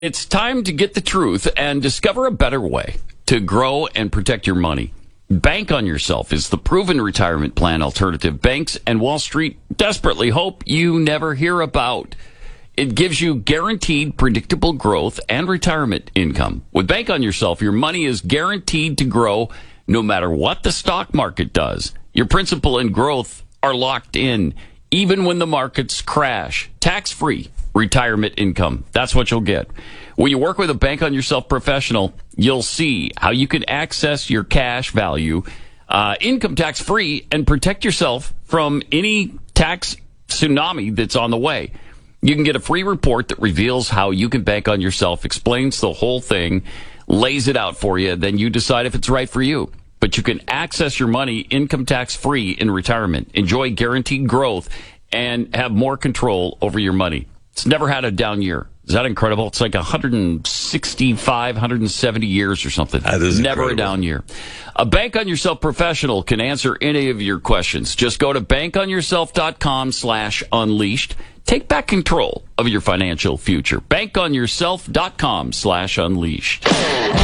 It's time to get the truth and discover a better way to grow and protect your money. Bank on Yourself is the proven retirement plan alternative banks and Wall Street desperately hope you never hear about. It gives you guaranteed predictable growth and retirement income. With Bank on Yourself, your money is guaranteed to grow no matter what the stock market does. Your principal and growth are locked in, even when the markets crash. Tax-free retirement income. That's what you'll get. When you work with a Bank on Yourself professional, you'll see how you can access your cash value, income tax-free, and protect yourself from any tax tsunami that's on the way. You can get a free report that reveals how you can bank on yourself, explains the whole thing, lays it out for you, then you decide if it's right for you. But you can access your money income tax-free in retirement, enjoy guaranteed growth, and have more control over your money. It's never had a down year. Is that incredible? It's like 165, 170 years or something. That is never incredible. a down year. A Bank on Yourself professional can answer any of your questions. Just go to bankonyourself.com/unleashed. Take back control of your financial future. Bankonyourself.com/unleashed.